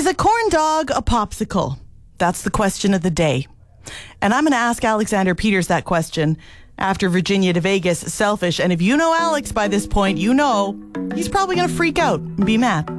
Is a corn dog a popsicle? That's the question of the day. And I'm going to ask Alexander Peters that question after Virginia to Vegas, Selfish. And if you know Alex by this point, you know he's probably going to freak out and be mad.